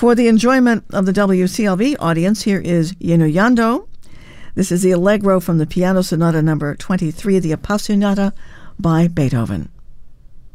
For the enjoyment of the WCLV audience, here is Inuyando. This is the Allegro from the Piano Sonata number 23, the Appassionata by Beethoven.